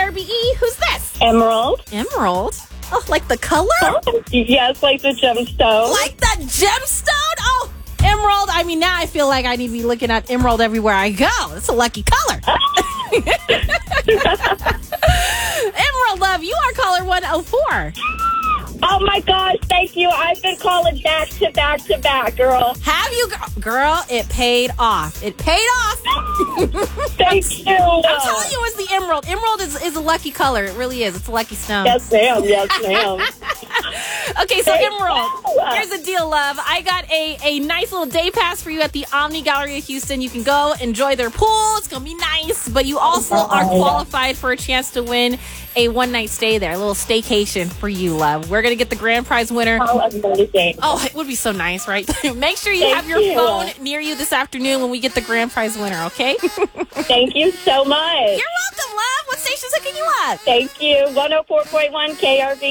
KRBE. Who's this? Emerald. Emerald? Oh, like the color? Yes, like the gemstone. Like the gemstone? Oh, Emerald. I mean, now I feel like I need to be looking at Emerald everywhere I go. It's a lucky color. Emerald, love, you are caller 104. Oh my gosh, thank you. I've been calling back to back to back, girl. Have you, girl? It paid off. It paid off. Thank you. I'm telling you, it's the emerald. Emerald is a lucky color. It really is. It's a lucky stone. Yes, ma'am. Yes, ma'am. Okay, so Thank Emerald, you. here's the deal, love. I got a nice little day pass for you at the Omni Gallery of Houston. You can go enjoy their pool. It's going to be nice. But you also are qualified for a chance to win a one-night stay there, a little staycation for you, love. We're going to get the grand prize winner. Oh, amazing. Oh, it would be so nice, right? Make sure you Thank have your you. phone near you this afternoon when we get the grand prize winner, okay? Thank you so much. You're welcome, love. What station's hooking you up? Thank you. 104.1 KRV.